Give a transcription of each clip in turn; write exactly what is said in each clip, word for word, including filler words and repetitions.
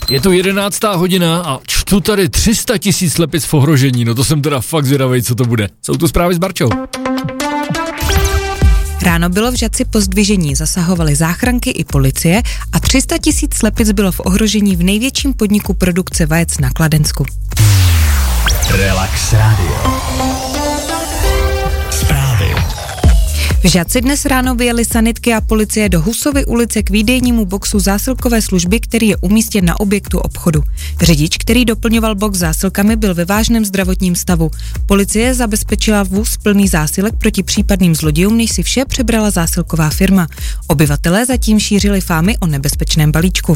Je to jedenáctá hodina a čtu tady tři sta tisíc slepic v ohrožení, no to jsem teda fakt zvědavej, co to bude. Jsou tu zprávy s Barčou. Ráno bylo v Žatci pozdvižení, zasahovaly záchranky i policie a tři sta tisíc slepic bylo v ohrožení v největším podniku produkce vajec na Kladensku. Relax Radio. Zprávy. V Žatci dnes ráno vyjeli sanitky a policie do Husovy ulice k výdejnímu boxu zásilkové služby, který je umístěn na objektu obchodu. Řidič, který doplňoval box zásilkami, byl ve vážném zdravotním stavu. Policie zabezpečila vůz plný zásilek proti případným zlodějům, než si vše přebrala zásilková firma. Obyvatelé zatím šířili fámy o nebezpečném balíčku.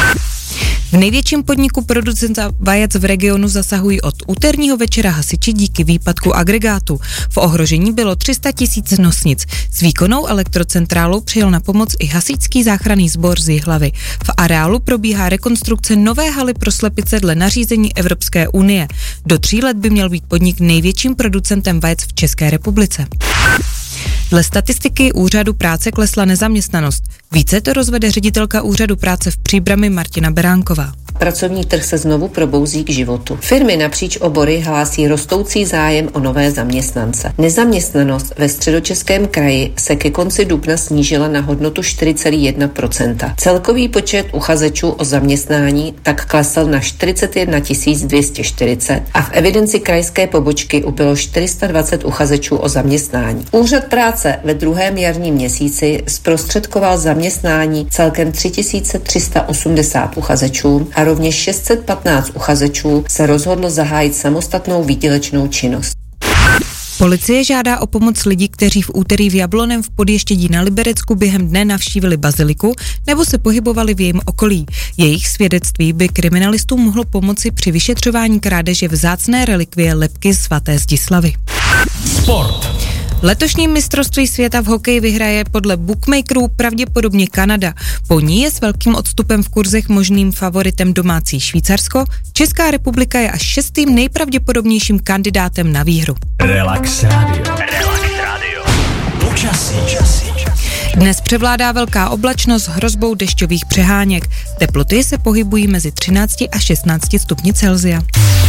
V největším podniku producenta vajec v regionu zasahují od úterního večera hasiči díky výpadku agregátu. V ohrožení bylo tři sta tisíc nosnic. S výkonnou elektrocentrálou přijel na pomoc i hasičský záchranný sbor z Jihlavy. V areálu probíhá rekonstrukce nové haly pro slepice dle nařízení Evropské unie. Do tří let by měl být podnik největším producentem vajec v České republice. Dle statistiky Úřadu práce klesla nezaměstnanost. Více to rozvede ředitelka Úřadu práce v Příbrami Martina Beránková. Pracovní trh se znovu probouzí k životu. Firmy napříč obory hlásí rostoucí zájem o nové zaměstnance. Nezaměstnanost ve Středočeském kraji se ke konci dubna snížila na hodnotu čtyři celá jedna procenta. Celkový počet uchazečů o zaměstnání tak klesl na čtyřicet jedna tisíc dvě stě čtyřicet a v evidenci krajské pobočky ubylo čtyři sta dvacet uchazečů o zaměstnání. Úřad práce ve druhém jarním měsíci zprostředkoval zaměstnání celkem tři tisíce tři sta osmdesát uchazečům a rovněž šest set patnáct uchazečů se rozhodlo zahájit samostatnou výdělečnou činnost. Policie žádá o pomoc lidí, kteří v úterý v Jabloném v Podještědí na Liberecku během dne navštívili baziliku nebo se pohybovali v jejím okolí. Jejich svědectví by kriminalistům mohlo pomoci při vyšetřování krádeže vzácné relikvie lebky svaté Zdislavy. Sport. Letošní mistrovství světa v hokeji vyhraje podle bookmakerů pravděpodobně Kanada. Po ní je s velkým odstupem v kurzech možným favoritem domácí Švýcarsko. Česká republika je až šestým nejpravděpodobnějším kandidátem na výhru. Relax Radio. Relax Radio. Počasí. Dnes převládá velká oblačnost s hrozbou dešťových přeháněk. Teploty se pohybují mezi třináct a šestnáct stupni Celsia.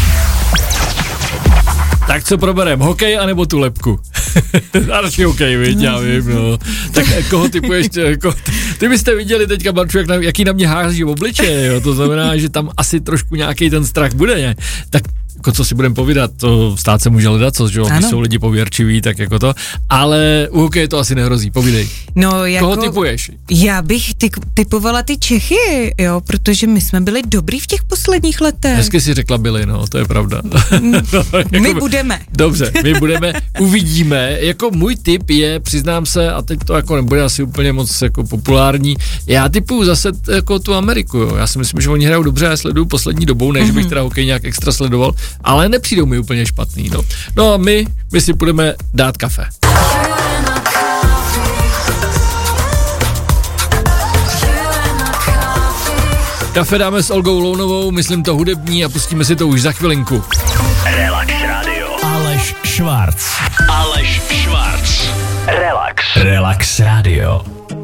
Tak co proberem, hokej anebo tu lebku? Radši hokej, viď, já vím, no. Tak koho typuješ, jako, ty byste viděli teďka, Barču, jak na, jaký na mě hází v obličeji, jo, to znamená, že tam asi trošku nějaký ten strach bude, ne? Tak jako co si budeme povídat, to stát se může hledat, co, že jo, když jsou lidi pověrčiví, tak jako to, ale u hokeje to asi nehrozí, povídej. No, jako, koho typuješ? Já bych ty, typovala ty Čechy, jo, protože my jsme byli dobrý v těch posledních letech. Hezky si řekla byli, no, to je pravda. no, my jako, budeme. Dobře, my budeme, uvidíme, jako můj tip je, přiznám se, a teď to jako nebude asi úplně moc jako populární, já typuju zase t, jako tu Ameriku, jo, já si myslím, že oni hrajou dobře, já sleduju poslední dobou, než mm-hmm. bych teda hokej nějak extra sledoval, ale nepřijdou mi úplně špatný, no. No a my, my si budeme dát kafe. Kafe dáme s Olgou Lounovou, myslím to hudební a pustíme si to už za chvilinku. Relax Radio. Aleš Švarc. Aleš Švarc. Relax. Relax Radio.